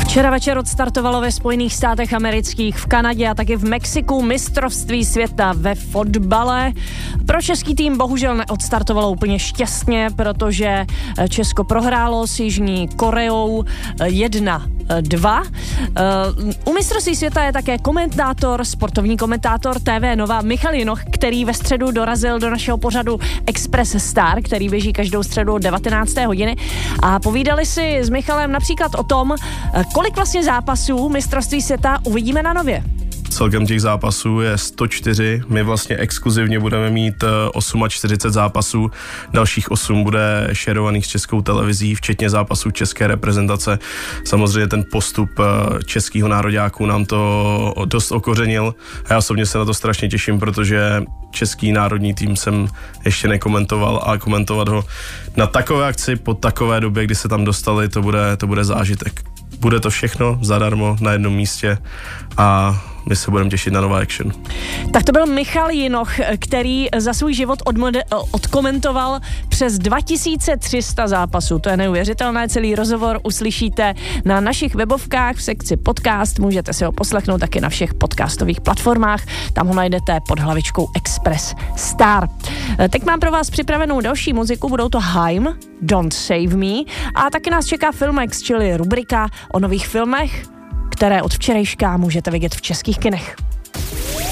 Včera večer odstartovalo ve Spojených státech amerických, v Kanadě a taky v Mexiku mistrovství světa ve fotbale. Pro český tým bohužel neodstartovalo úplně šťastně, protože Česko prohrálo s Jižní Koreou 1-2. U mistrovství světa je také sportovní komentátor TV Nova Michal Jinoch, který ve středu dorazil do našeho pořadu Express Star, který běží každou středu od 19. hodiny. A povídali si s Michalem například o tom, kolik vlastně zápasů mistrovství světa uvidíme na Nově. Celkem těch zápasů je 104, my vlastně exkluzivně budeme mít 48 zápasů, dalších 8 bude šerovaných s Českou televizí, včetně zápasů české reprezentace. Samozřejmě ten postup českého nároďáků nám to dost okořenil a já osobně se na to strašně těším, protože český národní tým jsem ještě nekomentoval a komentovat ho na takové akci po takové době, kdy se tam dostali, to bude zážitek. Bude to všechno zadarmo na jednom místě a my se budeme těšit na nová action. Tak to byl Michal Jinoch, který za svůj život odkomentoval přes 2300 zápasů. To je neuvěřitelné, celý rozhovor uslyšíte na našich webovkách v sekci podcast, můžete si ho poslechnout taky na všech podcastových platformách, tam ho najdete pod hlavičkou Express Star. Teď mám pro vás připravenou další muziku, budou to Haim, Don't Save Me a taky nás čeká Filmex, čili rubrika o nových filmech, které od včerejška můžete vidět v českých kinech.